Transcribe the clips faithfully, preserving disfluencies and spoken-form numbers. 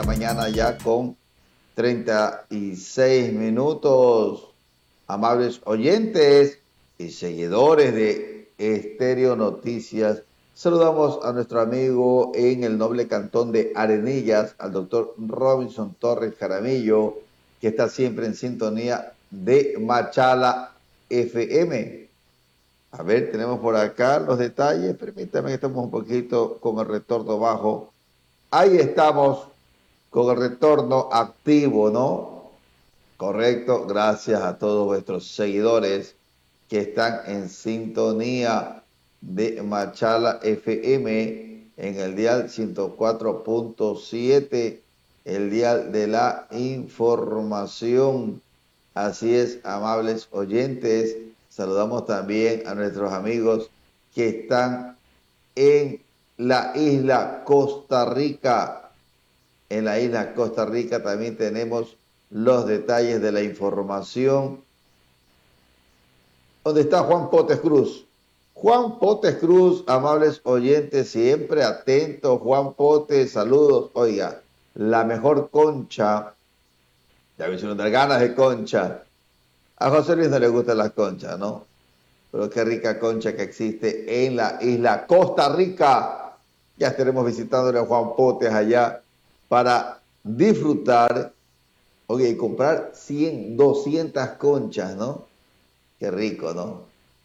mañana ya con treinta y seis minutos. Amables oyentes y seguidores de Estéreo Noticias, saludamos a nuestro amigo en el noble cantón de Arenillas, al doctor Robinson Torres Jaramillo, que está siempre en sintonía de Machala F M. A ver, tenemos por acá los detalles. Permítame que estamos un poquito con el retorno bajo. Ahí estamos con el retorno activo, ¿no? Correcto, gracias a todos vuestros seguidores que están en sintonía de Machala F M en el dial ciento cuatro punto siete, el dial de la información. Así es, amables oyentes, saludamos también a nuestros amigos que están en la isla Costa Rica. En la isla Costa Rica también tenemos los detalles de la información. ¿Dónde está Juan Potes Cruz? Juan Potes Cruz, amables oyentes, siempre atentos. Juan Potes, saludos. Oiga, la mejor concha, ya me hicieron dar ganas de concha. A José Luis no le gustan las conchas, ¿no? Pero qué rica concha que existe en la isla Costa Rica. Ya estaremos visitándole a Juan Potes allá para disfrutar. Oye, y comprar cien, doscientas conchas, ¿no? Qué rico, ¿no?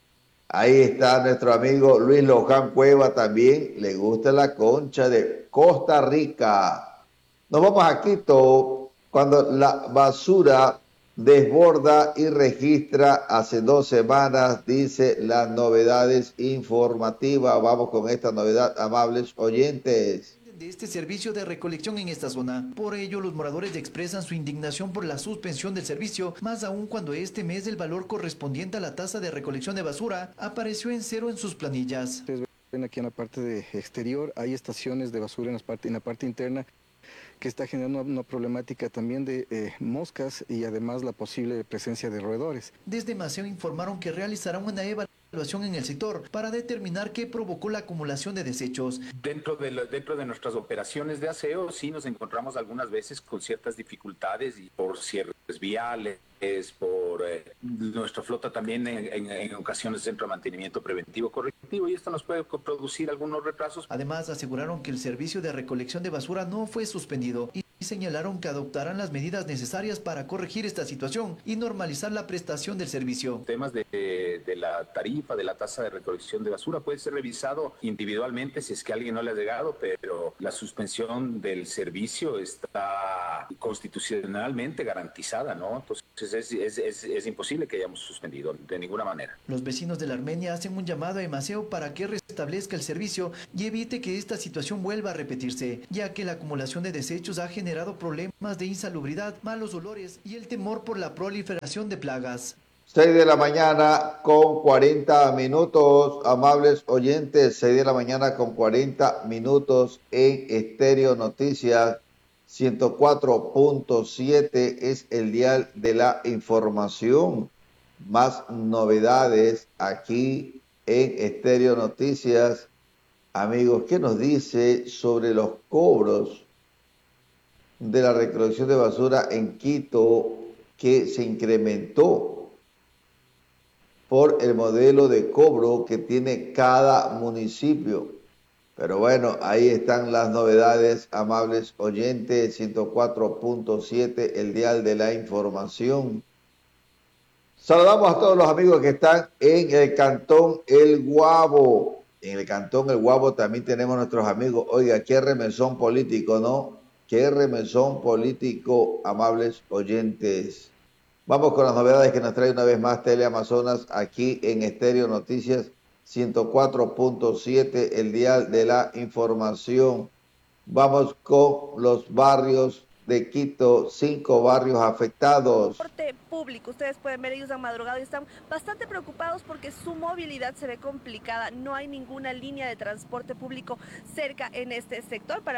Ahí está nuestro amigo Luis Loján Cueva también. Le gusta la concha de Costa Rica. Nos vamos a Quito cuando la basura desborda y registra hace dos semanas, dice las novedades informativas. Vamos con esta novedad, amables oyentes. De este servicio de recolección en esta zona. Por ello, los moradores expresan su indignación por la suspensión del servicio, más aún cuando este mes el valor correspondiente a la tasa de recolección de basura apareció en cero en sus planillas. Ustedes ven aquí en la parte de exterior, hay estaciones de basura en la parte, en la parte interna, que está generando una, una problemática también de eh, moscas y además la posible presencia de roedores. Desde Maceo informaron que realizarán una evaluación en el sector para determinar qué provocó la acumulación de desechos. Dentro de, la, dentro de nuestras operaciones de aseo sí nos encontramos algunas veces con ciertas dificultades y por cierres viales, por eh, nuestra flota también en, en, en ocasiones centro de mantenimiento preventivo correctivo, y esto nos puede producir algunos retrasos. Además, aseguraron que el servicio de recolección de basura no fue suspendido y señalaron que adoptarán las medidas necesarias para corregir esta situación y normalizar la prestación del servicio. Temas de, de la tarifa, de la tasa de recolección de basura puede ser revisado individualmente si es que a alguien no le ha llegado, pero la suspensión del servicio está constitucionalmente garantizada, ¿no? Entonces es, es, es, es imposible que hayamos suspendido de ninguna manera. Los vecinos de la Armenia hacen un llamado a Emaceo para que restablezca el servicio y evite que esta situación vuelva a repetirse, ya que la acumulación de desechos ha generado problemas de insalubridad, malos olores y el temor por la proliferación de plagas. seis de la mañana con cuarenta minutos, amables oyentes, seis de la mañana con cuarenta minutos en Estéreo Noticias, ciento cuatro punto siete es el dial de la información. Más novedades aquí en Estéreo Noticias. Amigos, ¿qué nos dice sobre los cobros de la recolección de basura en Quito que se incrementó por el modelo de cobro que tiene cada municipio? Pero bueno, ahí están las novedades, amables oyentes, ciento cuatro punto siete, el dial de la información. Saludamos a todos los amigos que están en el Cantón El Guabo. En el Cantón El Guabo también tenemos nuestros amigos. Oiga, qué remesón político, ¿no? Qué remesón político, amables oyentes. Vamos con las novedades que nos trae una vez más Teleamazonas aquí en Estéreo Noticias ciento cuatro punto siete, el dial de la información. Vamos con los barrios de Quito, cinco barrios afectados. Transporte público, ustedes pueden ver, ellos han madrugado y están bastante preocupados porque su movilidad se ve complicada. No hay ninguna línea de transporte público cerca en este sector. Para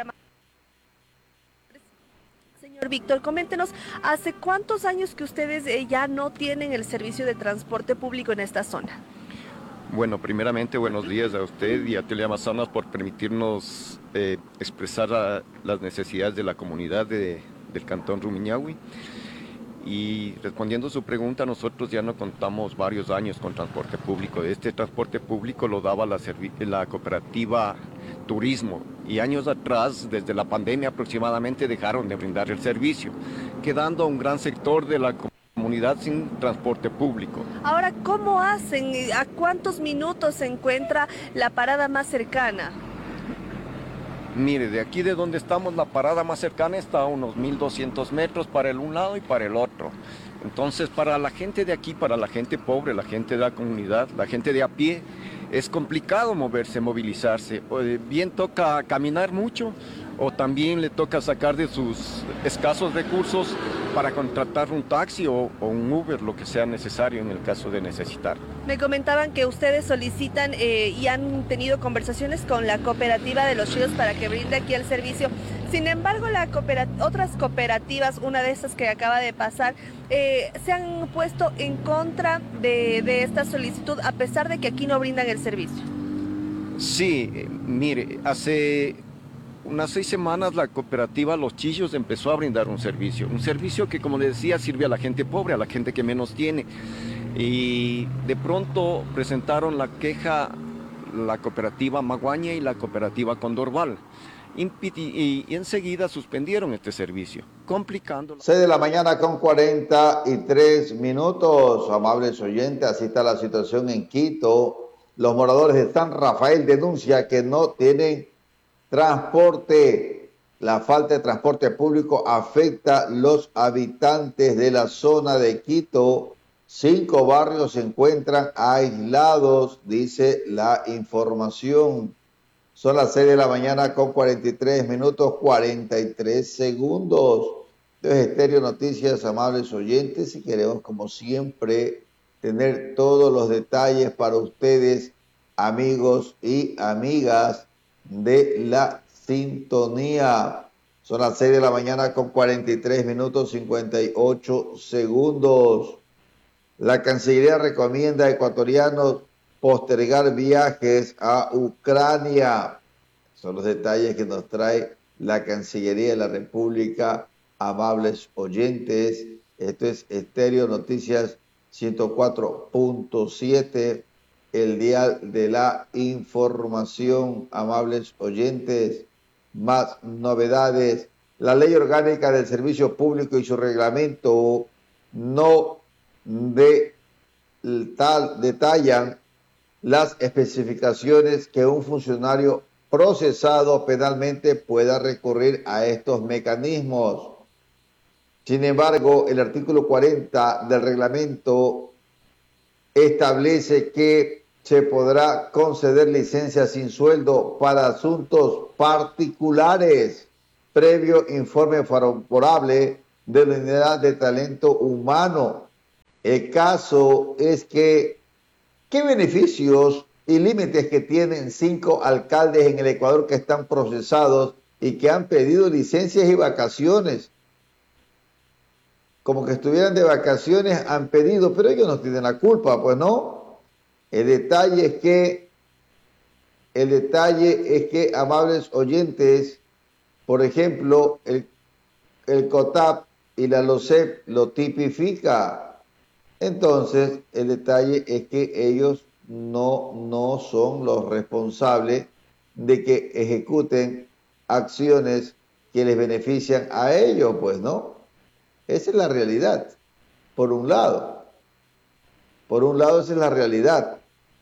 Señor Víctor, coméntenos, ¿hace cuántos años que ustedes eh, ya no tienen el servicio de transporte público en esta zona? Bueno, primeramente buenos días a usted y a Teleamazonas por permitirnos eh, expresar a, las necesidades de la comunidad de, del Cantón Rumiñahui. Y respondiendo a su pregunta, nosotros ya no contamos varios años con transporte público. Este transporte público lo daba la, la cooperativa Turismo y años atrás, desde la pandemia aproximadamente, dejaron de brindar el servicio, quedando a un gran sector de la comunidad sin transporte público. Ahora, ¿cómo hacen? ¿A cuántos minutos se encuentra la parada más cercana? Mire, de aquí de donde estamos, la parada más cercana está a unos mil doscientos metros para el un lado y para el otro. Entonces, para la gente de aquí, para la gente pobre, la gente de la comunidad, la gente de a pie, es complicado moverse, movilizarse. Bien toca caminar mucho o también le toca sacar de sus escasos recursos para contratar un taxi o, o un Uber, lo que sea necesario en el caso de necesitar. Me comentaban que ustedes solicitan eh, y han tenido conversaciones con la cooperativa de Los Ríos para que brinde aquí el servicio. Sin embargo, la cooperat- otras cooperativas, una de estas que acaba de pasar, eh, se han puesto en contra de, de esta solicitud a pesar de que aquí no brindan el servicio. Sí, eh, mire, hace unas seis semanas la cooperativa Los Chillos empezó a brindar un servicio, un servicio que, como les decía, sirve a la gente pobre, a la gente que menos tiene. Y de pronto presentaron la queja la cooperativa Maguaña y la cooperativa Condorval. Y, y, y enseguida suspendieron este servicio, complicando. seis de la mañana con cuarenta y tres minutos, amables oyentes, así está la situación en Quito. Los moradores de San Rafael denuncian que no tienen transporte. La falta de transporte público afecta a los habitantes de la zona de Quito. Cinco barrios se encuentran aislados, dice la información. Son las seis de la mañana con cuarenta y tres minutos, cuarenta y tres segundos. Entonces, Estéreo Noticias, amables oyentes, y queremos, como siempre, tener todos los detalles para ustedes, amigos y amigas de la sintonía. Son las seis de la mañana con cuarenta y tres minutos, cincuenta y ocho segundos. La Cancillería recomienda a ecuatorianos postergar viajes a Ucrania. Son los detalles que nos trae la Cancillería de la República, amables oyentes. Esto es Estéreo Noticias ciento cuatro punto siete, el dial de la información, amables oyentes. Más novedades. La Ley Orgánica del Servicio Público y su reglamento no de tal detallan las especificaciones que un funcionario procesado penalmente pueda recurrir a estos mecanismos. Sin embargo, el artículo cuarenta del reglamento establece que se podrá conceder licencia sin sueldo para asuntos particulares, previo informe favorable de la unidad de talento humano. El caso es que, ¿qué beneficios y límites que tienen cinco alcaldes en el Ecuador que están procesados y que han pedido licencias y vacaciones? Como que estuvieran de vacaciones, han pedido, pero ellos no tienen la culpa, pues no. El detalle es que, el detalle es que, amables oyentes, por ejemplo, el, el COTAP y la LOCEP lo tipifica. Entonces, el detalle es que ellos no, no son los responsables de que ejecuten acciones que les benefician a ellos, pues, ¿no? Esa es la realidad, por un lado. Por un lado, esa es la realidad.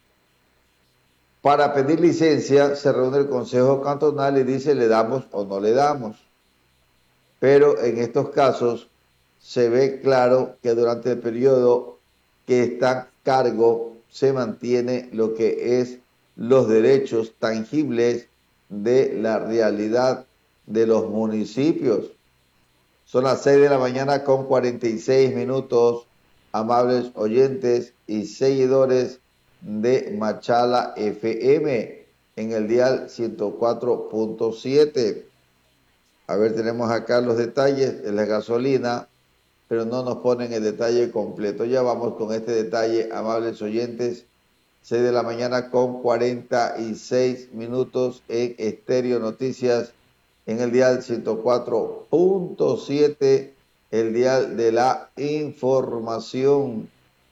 Para pedir licencia se reúne el Consejo Cantonal y dice le damos o no le damos. Pero en estos casos se ve claro que durante el periodo que está a cargo se mantiene lo que es los derechos tangibles de la realidad de los municipios. Son las seis de la mañana con cuarenta y seis minutos, amables oyentes y seguidores de Machala F M en el dial ciento cuatro punto siete. A ver, tenemos acá los detalles de la gasolina, pero no nos ponen el detalle completo. Ya vamos con este detalle, amables oyentes. seis de la mañana con cuarenta y seis minutos en Estéreo Noticias, en el dial ciento cuatro punto siete, el dial de la información.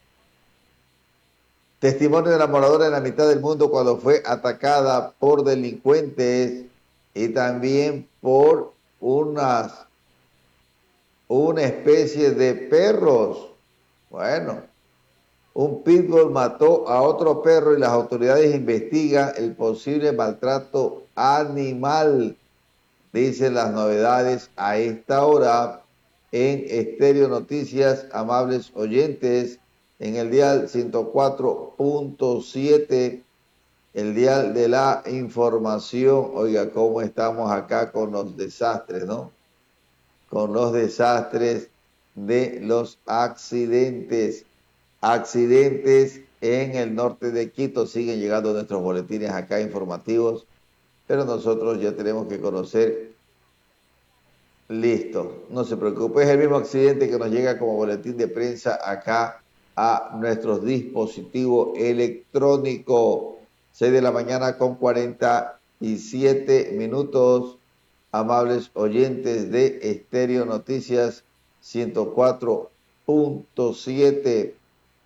Testimonio de la moradora en la mitad del mundo cuando fue atacada por delincuentes y también por unas, una especie de perros. Bueno, un pitbull mató a otro perro y las autoridades investigan el posible maltrato animal. Dicen las novedades a esta hora en Estéreo Noticias, amables oyentes, en el dial ciento cuatro punto siete, el dial de la información. Oiga, cómo estamos acá con los desastres, ¿no? Con los desastres de los accidentes. Accidentes en el norte de Quito. Siguen llegando nuestros boletines acá informativos, pero nosotros ya tenemos que conocer. Listo, no se preocupe, es el mismo accidente que nos llega como boletín de prensa acá a nuestros dispositivos electrónicos. seis de la mañana con cuarenta y siete minutos, amables oyentes de Estéreo Noticias ciento cuatro punto siete.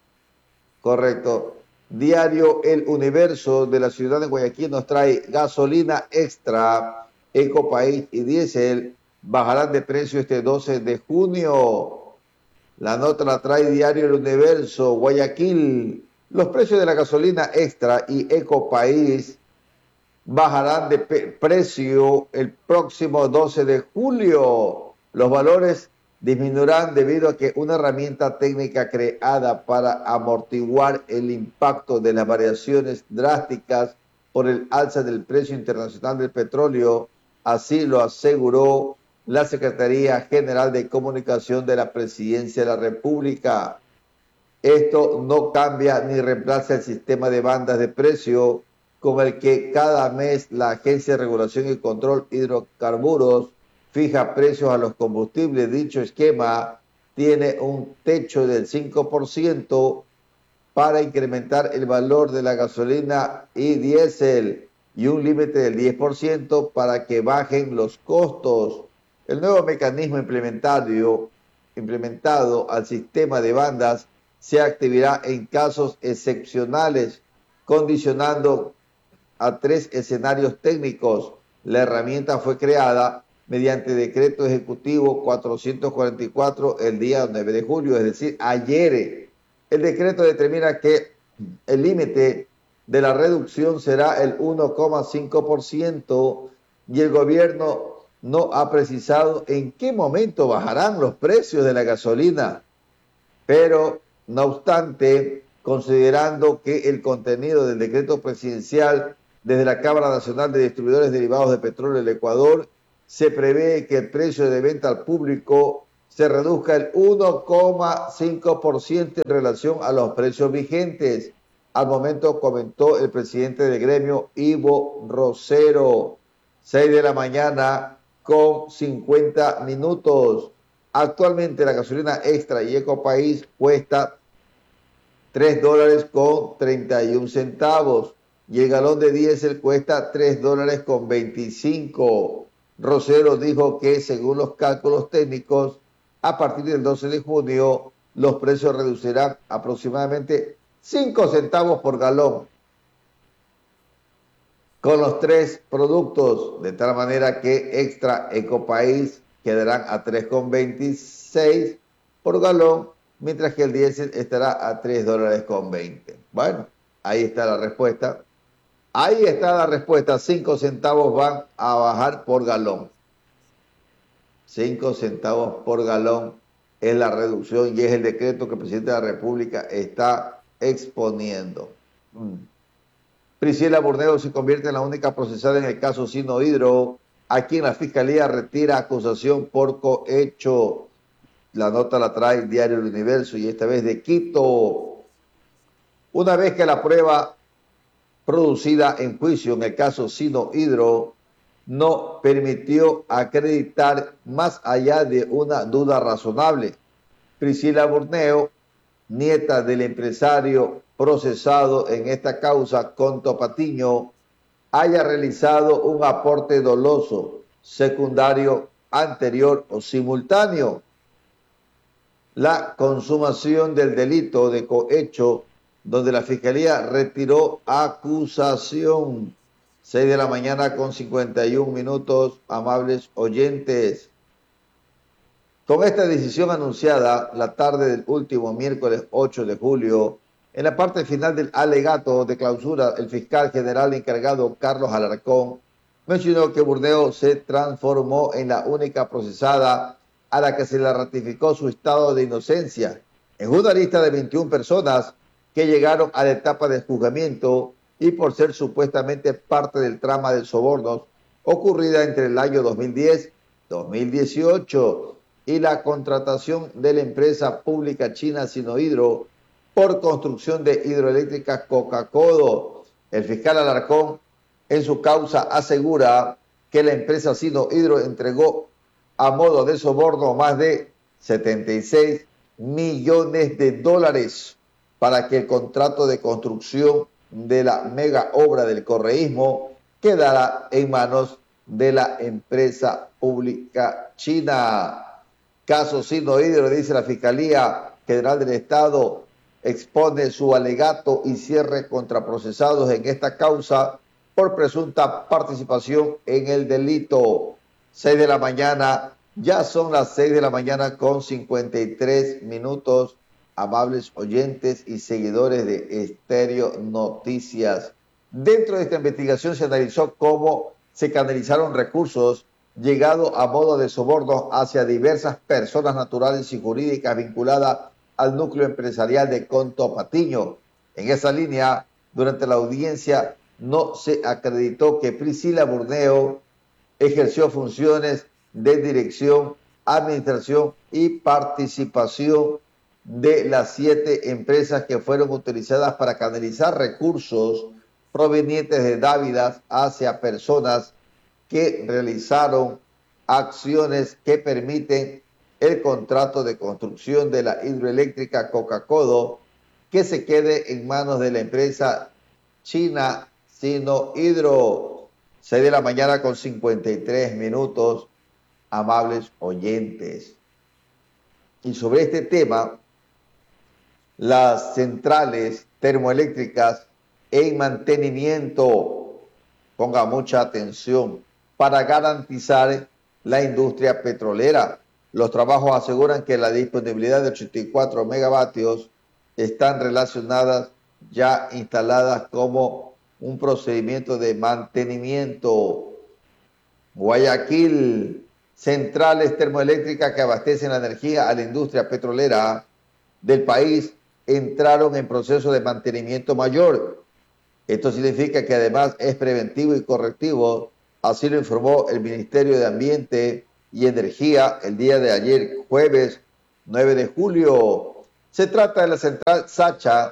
Correcto. Diario El Universo de la ciudad de Guayaquil nos trae gasolina extra, Ecopaís y diésel bajarán de precio este doce de junio. La nota la trae Diario El Universo, Guayaquil. Los precios de la gasolina extra y Ecopaís bajarán de precio el próximo doce de julio. Los valores disminuirán debido a que una herramienta técnica creada para amortiguar el impacto de las variaciones drásticas por el alza del precio internacional del petróleo, así lo aseguró la Secretaría General de Comunicación de la Presidencia de la República. Esto no cambia ni reemplaza el sistema de bandas de precio con el que cada mes la Agencia de Regulación y Control de Hidrocarburos fija precios a los combustibles. Dicho esquema tiene un techo del cinco por ciento para incrementar el valor de la gasolina y diésel y un límite del diez por ciento para que bajen los costos. El nuevo mecanismo implementado, implementado al sistema de bandas se activará en casos excepcionales, condicionando a tres escenarios técnicos. La herramienta fue creada mediante decreto ejecutivo cuatrocientos cuarenta y cuatro el día nueve de julio, es decir, ayer. El decreto determina que el límite de la reducción será el uno coma cinco por ciento y el gobierno no ha precisado en qué momento bajarán los precios de la gasolina. Pero, no obstante, considerando que el contenido del decreto presidencial desde la Cámara Nacional de Distribuidores Derivados de Petróleo del Ecuador, se prevé que el precio de venta al público se reduzca el uno coma cinco por ciento en relación a los precios vigentes. Al momento comentó el presidente del gremio, Ivo Rosero. seis de la mañana con cincuenta minutos. Actualmente la gasolina extra y Ecopaís cuesta tres dólares con treinta y un centavos y el galón de diésel cuesta tres dólares con veinticinco. Rosero dijo que según los cálculos técnicos, a partir del doce de junio, los precios reducirán aproximadamente cinco centavos por galón con los tres productos, de tal manera que extra Ecopaís quedarán a tres con veintiséis por galón, mientras que el diésel estará a tres dólares con veinte. Bueno, ahí está la respuesta. Ahí está la respuesta, cinco centavos van a bajar por galón. cinco centavos por galón es la reducción y es el decreto que el presidente de la República está exponiendo. Mm. Priscila Burneo se convierte en la única procesada en el caso Sinohidro, a quien la Fiscalía retira acusación por cohecho. La nota la trae el Diario El Universo y esta vez de Quito. Una vez que la prueba producida en juicio en el caso Sinohidro no permitió acreditar más allá de una duda razonable, Priscila Burneo nieta del empresario procesado en esta causa, Conto Patiño, haya realizado un aporte doloso, secundario, anterior o simultáneo. La consumación del delito de cohecho, donde la Fiscalía retiró acusación. seis de la mañana con cincuenta y un minutos, amables oyentes. Con esta decisión anunciada la tarde del último miércoles ocho de julio, en la parte final del alegato de clausura, el fiscal general encargado Carlos Alarcón mencionó que Burneo se transformó en la única procesada a la que se le ratificó su estado de inocencia en una lista de veintiuna personas que llegaron a la etapa de juzgamiento y por ser supuestamente parte del trama de sobornos ocurrida entre el año dos mil diez y dos mil dieciocho y la contratación de la empresa pública china Sinohydro por construcción de hidroeléctricas Coca-Codo. El fiscal Alarcón en su causa asegura que la empresa Sinohydro entregó a modo de soborno más de setenta y seis millones de dólares para que el contrato de construcción de la mega obra del correísmo quedara en manos de la empresa pública china. Caso Sinohydro, dice la Fiscalía General del Estado, expone su alegato y cierre contra procesados en esta causa por presunta participación en el delito. seis de la mañana, ya son las seis de la mañana con cincuenta y tres minutos, amables oyentes y seguidores de Estéreo Noticias. Dentro de esta investigación se analizó cómo se canalizaron recursos llegados a modo de soborno hacia diversas personas naturales y jurídicas vinculadas al núcleo empresarial de Conto Patiño. En esa línea, durante la audiencia no se acreditó que Priscila Burneo ejerció funciones de dirección, administración y participación de las siete empresas que fueron utilizadas para canalizar recursos provenientes de dávidas hacia personas que realizaron acciones que permiten el contrato de construcción de la hidroeléctrica Coca-Codo que se quede en manos de la empresa china Sinohydro. seis de la mañana con cincuenta y tres minutos, amables oyentes. Y sobre este tema, las centrales termoeléctricas en mantenimiento, ponga mucha atención, para garantizar la industria petrolera. Los trabajos aseguran que la disponibilidad de ochenta y cuatro megavatios están relacionadas ya instaladas como un procedimiento de mantenimiento. Guayaquil, centrales termoeléctricas que abastecen la energía a la industria petrolera del país entraron en proceso de mantenimiento mayor. Esto significa que además es preventivo y correctivo, así lo informó el Ministerio de Ambiente y Energía el día de ayer, jueves nueve de julio. Se trata de la central Sacha,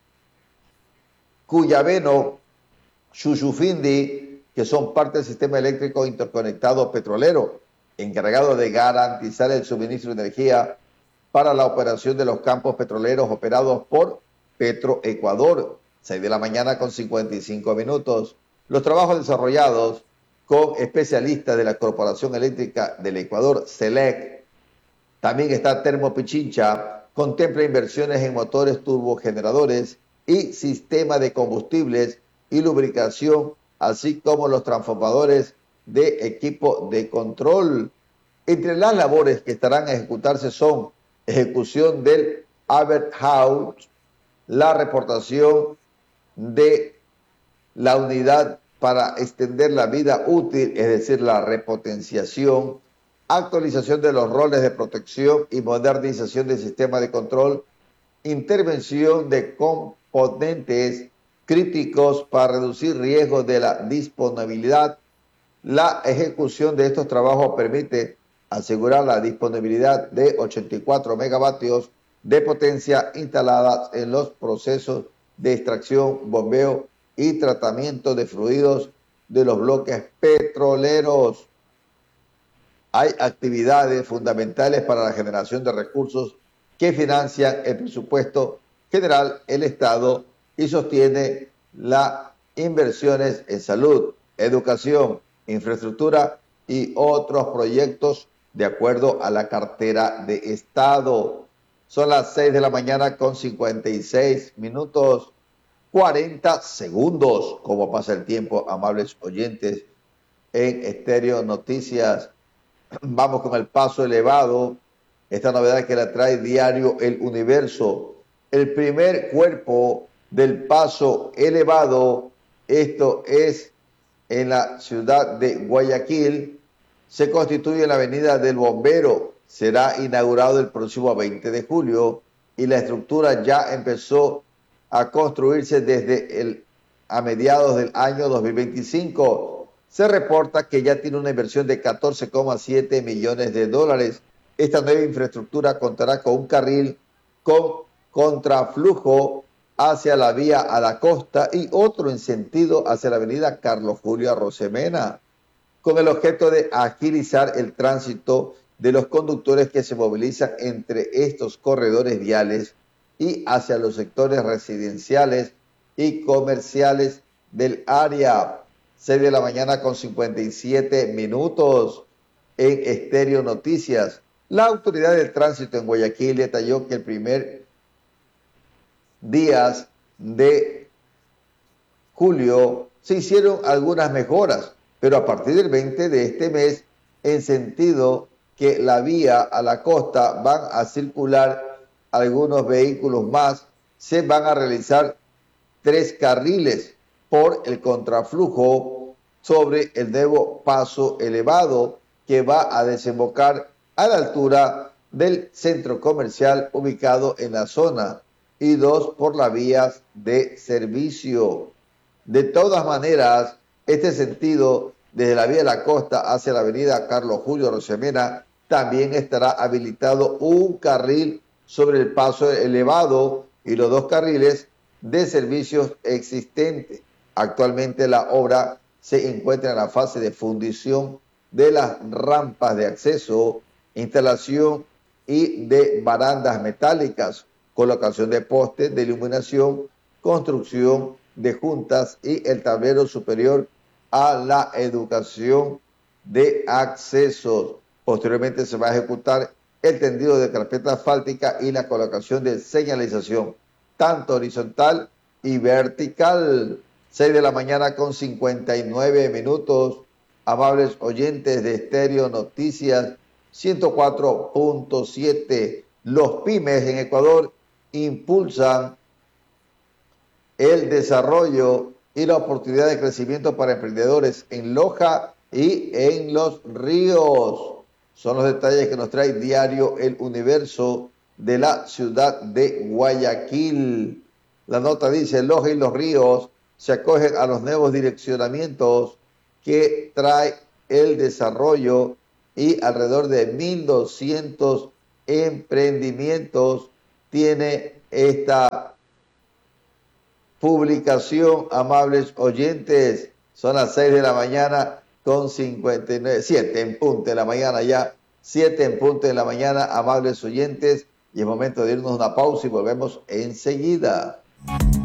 Cuyabeno, Chuchufindi, que son parte del sistema eléctrico interconectado petrolero, encargado de garantizar el suministro de energía para la operación de los campos petroleros operados por Petroecuador. seis de la mañana con cincuenta y cinco minutos. Los trabajos desarrollados con especialistas de la Corporación Eléctrica del Ecuador, CELEC, también está Termo Pichincha, contempla inversiones en motores turbogeneradores y sistema de combustibles y lubricación, así como los transformadores de equipo de control. Entre las labores que estarán a ejecutarse son ejecución del Albert House, la reportación de la unidad para extender la vida útil, es decir, la repotenciación, actualización de los roles de protección y modernización del sistema de control, intervención de componentes críticos para reducir riesgos de la disponibilidad. La ejecución de estos trabajos permite asegurar la disponibilidad de ochenta y cuatro megavatios de potencia instaladas en los procesos de extracción, bombeo y tratamiento de fluidos de los bloques petroleros. Hay actividades fundamentales para la generación de recursos que que financian el presupuesto general, el Estado, y sostiene las inversiones en salud, educación, infraestructura y otros proyectos de acuerdo a la cartera de Estado. Son las seis de la mañana con cincuenta y seis minutos, cuarenta segundos. ¿Cómo pasa el tiempo, amables oyentes? En Estéreo Noticias vamos con el paso elevado. Esta novedad que la trae diario El Universo. El primer cuerpo del paso elevado, esto es en la ciudad de Guayaquil, se constituye en la avenida del Bombero. Será inaugurado el próximo veinte de julio y la estructura ya empezó a construirse desde el, a mediados del año dos mil veinticinco. Se reporta que ya tiene una inversión de catorce coma siete millones de dólares. Esta nueva infraestructura contará con un carril con contraflujo hacia la vía a la costa y otro en sentido hacia la avenida Carlos Julio Arosemena, con el objeto de agilizar el tránsito de los conductores que se movilizan entre estos corredores viales y hacia los sectores residenciales y comerciales del área. seis de la mañana con cincuenta y siete minutos en Estéreo Noticias. La autoridad del tránsito en Guayaquil detalló que el primer día de julio se hicieron algunas mejoras, pero a partir del veinte de este mes, en sentido que la vía a la costa van a circular algunos vehículos más, se van a realizar tres carriles por el contraflujo sobre el nuevo paso elevado que va a desembocar a la altura del centro comercial ubicado en la zona y dos por las vías de servicio. De todas maneras, este sentido desde la vía de la costa hacia la avenida Carlos Julio Arosemena también estará habilitado un carril sobre el paso elevado y los dos carriles de servicios existentes. Actualmente la obra se encuentra en la fase de fundición de las rampas de acceso, instalación y de barandas metálicas, colocación de postes de iluminación, construcción de juntas y el tablero superior a la educación de accesos. Posteriormente se va a ejecutar el tendido de carpeta asfáltica y la colocación de señalización, tanto horizontal y vertical. seis de la mañana con cincuenta y nueve minutos. Amables oyentes de Estéreo Noticias ciento cuatro punto siete. Los pymes en Ecuador impulsan el desarrollo y la oportunidad de crecimiento para emprendedores en Loja y en Los Ríos. Son los detalles que nos trae diario El Universo de la ciudad de Guayaquil. La nota dice: Loja y Los Ríos se acogen a los nuevos direccionamientos que trae el desarrollo y alrededor de mil doscientos emprendimientos tiene esta publicación, amables oyentes. Son las seis de la mañana con cincuenta y nueve, siete en punto de la mañana ya, siete en punto de la mañana, amables oyentes, y es momento de irnos a una pausa y volvemos enseguida.